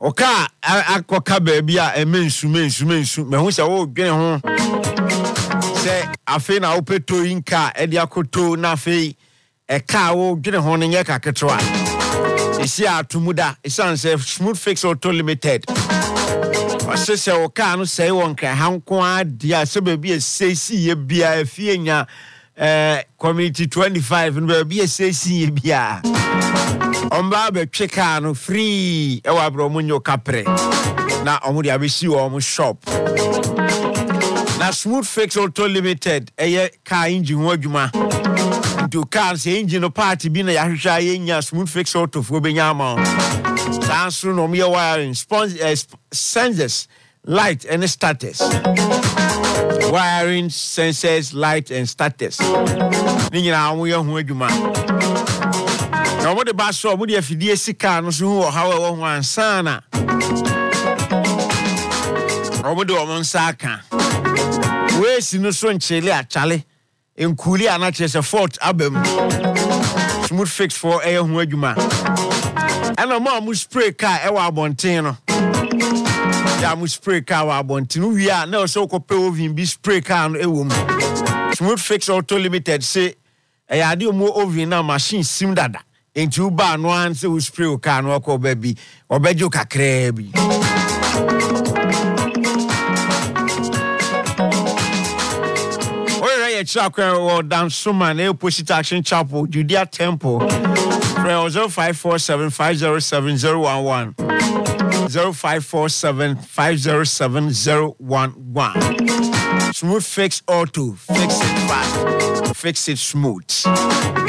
Oka akoka baby a mensu me hu se wo dwene ho se afi na opeto inka e dia koto na afi e ka wo dwene ho ne nyeka ketwa isi atumuda isan se Smooth Fix Auto Limited se oka no se won kra hanko adia se baby e sesi ye bia afie nya community 25 no baby e sesi ye bia Omba be tweka no free e wa bro munyo kapre na omudi abisi wo shop na Smooth Fix Auto Limited eye car engine ho adwuma ndu car se engine no part bi na ya hwehwa ye nya Smooth Fix Auto fo benya ama sanso no me wiring sensors light and status wiring sensors light and status ni nyina wo ye ho adwuma na mo de ba so mo de afidie sika no so ho ha wo ho ansana mo de o mon saka we si no so nchele achale enkuli ana chese fort abem Smooth Fix for air ho adwuma ana mo spray car e wa abonten no ya mo spray car wa abonten no wi a na so kope ovin bi spray car no e wo mu Smooth Fix Auto Limited say e ya de mo ovin na machine sim dada enti u ba no an se u spray o car no ko baby obejo kakra bi Oye chakwa wo dan suma na opposite action chapel Judea Temple 0547507011 0547507011 Smooth Fix Auto, fix it fast, fix it smooth.